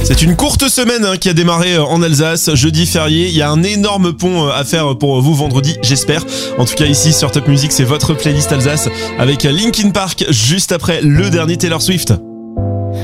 C'est une courte semaine qui a démarré en Alsace, jeudi férié. Il y a un énorme pont à faire pour vous vendredi, j'espère. En tout cas ici sur Top Music, c'est votre playlist Alsace avec Linkin Park juste après le dernier Taylor Swift.